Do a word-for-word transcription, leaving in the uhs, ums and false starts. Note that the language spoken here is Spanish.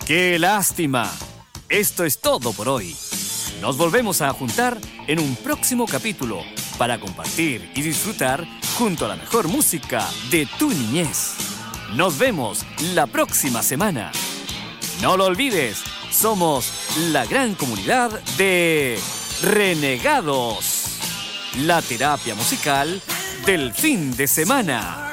¡Qué lástima! Esto es todo por hoy. Nos volvemos a juntar en un próximo capítulo para compartir y disfrutar junto a la mejor música de tu niñez. Nos vemos la próxima semana. No lo olvides, somos la gran comunidad de Renegados, la terapia musical del fin de semana.